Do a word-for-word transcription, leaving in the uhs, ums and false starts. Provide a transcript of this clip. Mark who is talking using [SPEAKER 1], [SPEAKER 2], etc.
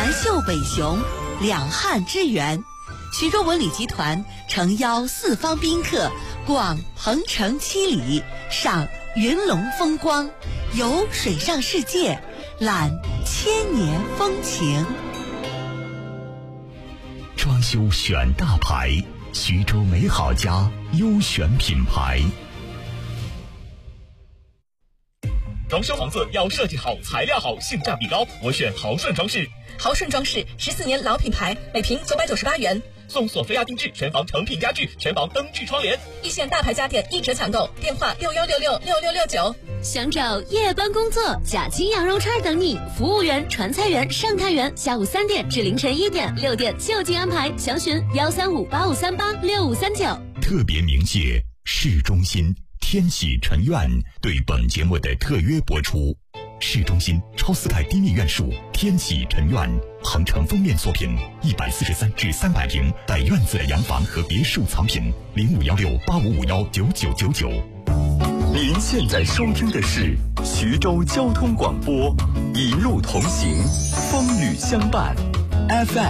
[SPEAKER 1] 南秀北雄，两汉之源。徐州文旅集团诚邀四方宾客逛鹏城七里，赏云龙风光，游水上世界，览千年风情。
[SPEAKER 2] 装修选大牌，徐州美好家优选品牌。
[SPEAKER 3] 装修房子要设计好，材料好，性价比高，我选豪顺装饰。
[SPEAKER 4] 豪顺装饰十四年老品牌，每平九百九十八元，
[SPEAKER 3] 送索菲亚定制全房成品家具，全房灯具窗帘。
[SPEAKER 4] 一线大牌家电一折抢购，电话六幺六六六六六九。
[SPEAKER 5] 想找夜班工作，假期羊肉串等你，服务员、传菜员、上菜员，下午三点至凌晨一点，六点就近安排。详询幺三五八五三八六五三九。
[SPEAKER 2] 特别鸣谢市中心天喜城苑对本节目的特约播出。市中心超四代低密院墅天喜城苑，恒城封面作品，一百四十三至三百平带院子的洋房和别墅藏品，零五幺六八五五幺九九九九。
[SPEAKER 6] 您现在收听的是徐州交通广播，一路同行，风雨相伴 ，F M。